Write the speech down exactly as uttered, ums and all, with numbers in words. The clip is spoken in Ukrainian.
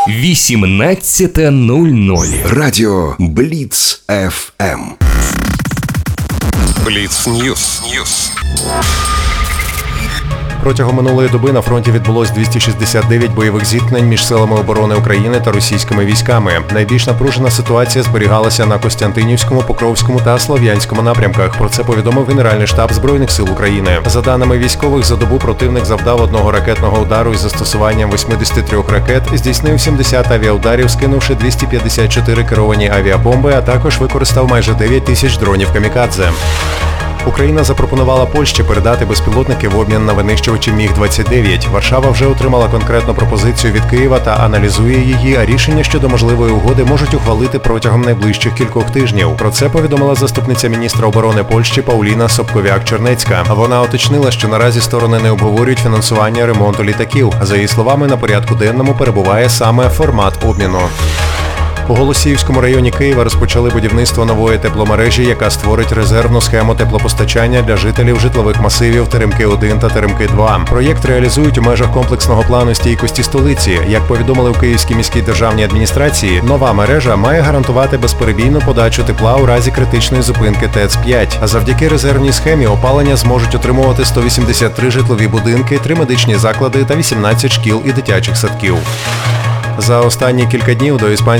вісімнадцята нуль нуль. Радіо Бліц еф ем. Бліц Ньюс. Протягом минулої доби на фронті відбулось двісті шістдесят дев'ять бойових зіткнень між силами оборони України та російськими військами. Найбільш напружена ситуація зберігалася на Костянтинівському, Покровському та Слов'янському напрямках. Про це повідомив Генеральний штаб Збройних сил України. За даними військових, за добу противник завдав одного ракетного удару із застосуванням вісімдесят три ракет, здійснив сімдесят авіаударів, скинувши двісті п'ятдесят чотири керовані авіабомби, а також використав майже дев'ять тисяч дронів камікадзе. Україна запропонувала Польщі передати безпілотники в обмін на винищувачі Міг двадцять дев'ять. Варшава вже отримала конкретну пропозицію від Києва та аналізує її, а рішення щодо можливої угоди можуть ухвалити протягом найближчих кількох тижнів. Про це повідомила заступниця міністра оборони Польщі Пауліна Собковяк-Чернецька. Вона уточнила, що наразі сторони не обговорюють фінансування ремонту літаків. За її словами, на порядку денному перебуває саме формат обміну. У Голосіївському районі Києва розпочали будівництво нової тепломережі, яка створить резервну схему теплопостачання для жителів житлових масивів Теремки один та Теремки два. Проєкт реалізують у межах комплексного плану стійкості столиці. Як повідомили у Київській міській державній адміністрації, нова мережа має гарантувати безперебійну подачу тепла у разі критичної зупинки ТЕЦ п'ять. А завдяки резервній схемі опалення зможуть отримувати сто вісімдесят три житлові будинки, три медичні заклади та вісімнадцять шкіл і дитячих садків. За останні кілька днів до іспанського